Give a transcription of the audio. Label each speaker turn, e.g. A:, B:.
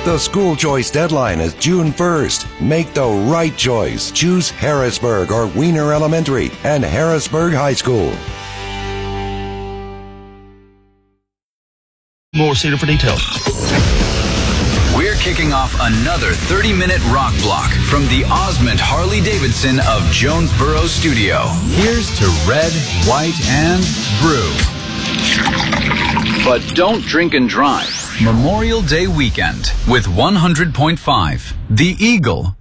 A: The school choice deadline is June 1st. Make the right choice. Choose Harrisburg or Wiener Elementary and Harrisburg High School.
B: More Cedar for details.
C: We're kicking off another 30-minute rock block from the Osmond Harley-Davidson of Jonesboro Studio. Here's to Red, White, and Brew. But don't drink and drive. Memorial Day weekend with 100.5 The Eagle.